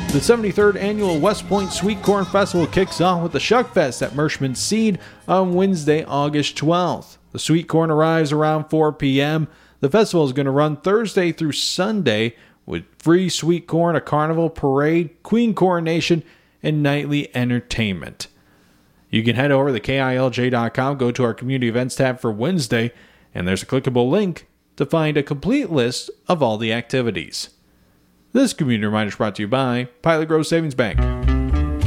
The 73rd Annual West Point Sweet Corn Festival kicks off with the Shuck Fest at Mershman Seed on Wednesday, August 12th. The sweet corn arrives around 4 p.m. The festival is going to run Thursday through Sunday with free sweet corn, a carnival parade, queen coronation, and nightly entertainment. You can head over to KILJ.com, go to our community events tab for Wednesday, and there's a clickable link to find a complete list of all the activities. This community reminder is brought to you by Pilot Grove Savings Bank.